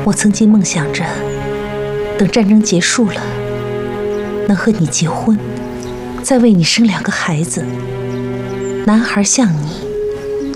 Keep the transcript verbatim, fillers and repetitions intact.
我曾经梦想着，等战争结束了，能和你结婚，再为你生两个孩子，男孩像你，